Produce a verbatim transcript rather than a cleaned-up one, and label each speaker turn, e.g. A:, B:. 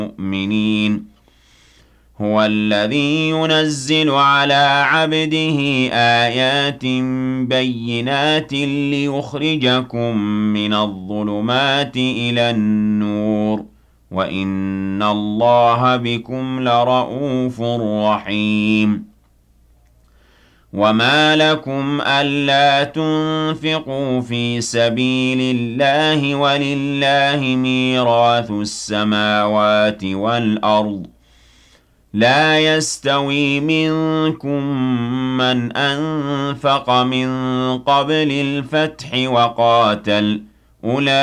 A: المؤمنين هو الذي ينزل على عبده آيات بينات ليخرجكم من الظلمات إلى النور وإن الله بكم لرءوف رحيم وما لكم ألا تنفقوا في سبيل الله ولله ميراث السماوات والأرض لا يستوي منكم من أنفق من قبل الفتح وقاتل أولئك